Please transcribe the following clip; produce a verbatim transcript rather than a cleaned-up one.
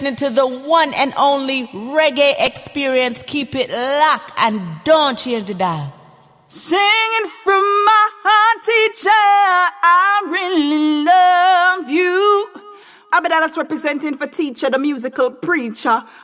To the one and only reggae experience. Keep it locked and don't change the dial. Singing from my heart, teacher, I really love you. Abba Dallas representing for Teacher, the musical preacher.